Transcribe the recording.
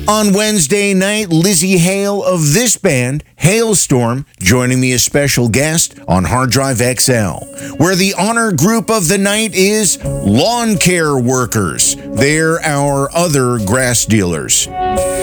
On Wednesday night, Lizzie Hale of this band, Hailstorm, joining me as special guest on Hard Drive XL, where the honor group of the night is Lawn Care Workers. They're our other grass dealers.